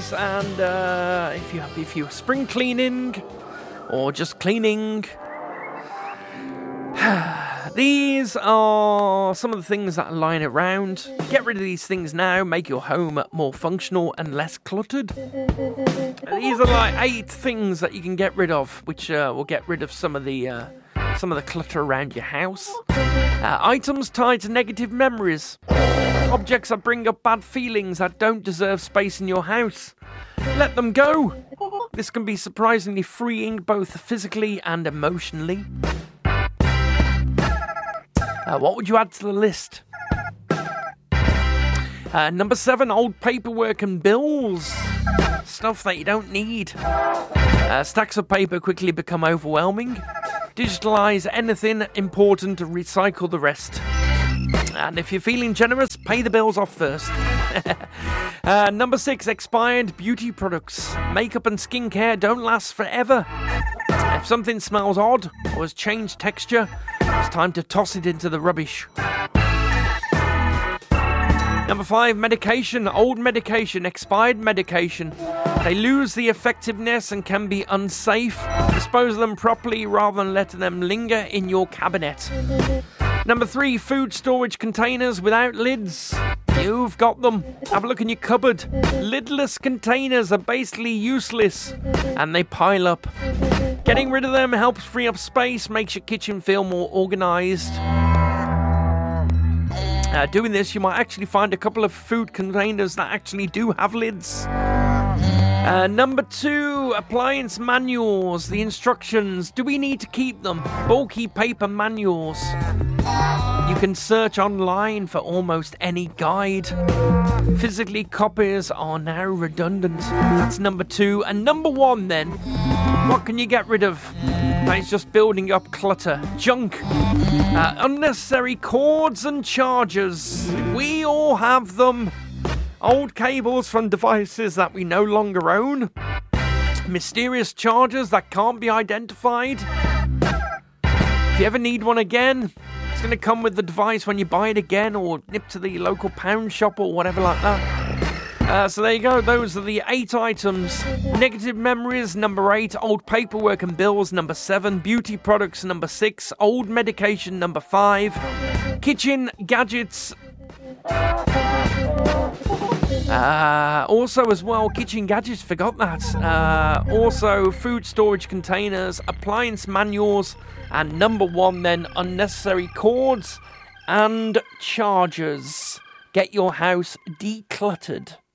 house, and if you're spring cleaning or just cleaning, these are some of the things that are lying around. Get rid of these things now. Make your home more functional and less cluttered. These are like 8 things that you can get rid of, which will get rid of some of the clutter around your house. Items tied to negative memories. Objects that bring up bad feelings that don't deserve space in your house. Let them go. This can be surprisingly freeing both physically and emotionally. What would you add to the list? Number 7, old paperwork and bills. Stuff that you don't need. Stacks of paper quickly become overwhelming. Digitalize anything important to recycle the rest. And if you're feeling generous, pay the bills off first. Number 6, expired beauty products. Makeup and skincare don't last forever. If something smells odd or has changed texture, it's time to toss it into the rubbish. Number 5, medication. Old medication, expired medication. They lose the effectiveness and can be unsafe. Dispose of them properly rather than letting them linger in your cabinet. Number 3, food storage containers without lids. You've got them. Have a look in your cupboard. Lidless containers are basically useless and they pile up. Getting rid of them helps free up space, makes your kitchen feel more organised. Doing this, you might actually find a couple of food containers that actually do have lids. Number 2, appliance manuals. The instructions. Do we need to keep them? Bulky paper manuals. You can search online for almost any guide. Physically, copies are now redundant. That's number 2. And number 1 then. What can you get rid of? It's just building up clutter. Junk. Unnecessary cords and chargers. We all have them. Old cables from devices that we no longer own. Mysterious chargers that can't be identified. If you ever need one again, it's going to come with the device when you buy it again, or nip to the local pound shop or whatever like that. So there you go. Those are the 8 items. Negative memories, number 8. Old paperwork and bills, number 7. Beauty products, number 6. Old medication, number 5. Kitchen gadgets. Also as well, kitchen gadgets, forgot that. Also, food storage containers, appliance manuals, and number 1 then, unnecessary cords and chargers. Get your house decluttered.